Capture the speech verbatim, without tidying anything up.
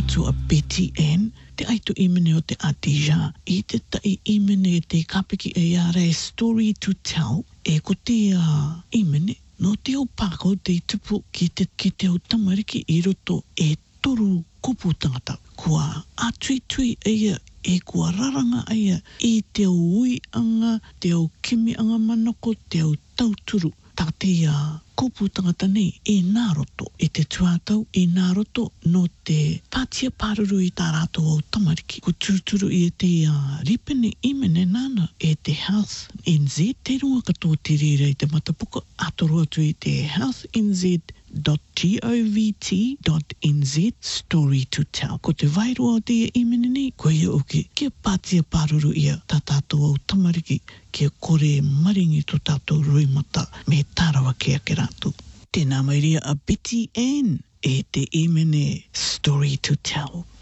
to a Betty Ann, te aitu imene o te Adija, i te tai imene te kapiki e ara e story to tell, e ko te uh, imene, no te o pāko te tupu ki te, ki te o tamariki i roto e toru kupu tangata, kua atui tui eia e kua raranga eia i te o ui anga, te o kimi anga manako, te o tauturu, tā te uh, kupu tangata nei e nā roto, e te tuatau e nā roto no te pātia pāruru i tā rātou au tamariki. Ko tūturu i e te uh, ripene imene nāna e te Health N Z, te runga katoa te rira i te matapuka, atoro atu i te health n z dot govt dot n z story to tell. Ko te vairua o te imene nei, ko ia oke, kia pātia pāruru ia tā tātou au tamariki, kia kore maringi to tātou ruimata me tārawa kia ke rātou. Tēnā mai ria a Betty Ann e te imene story to tell.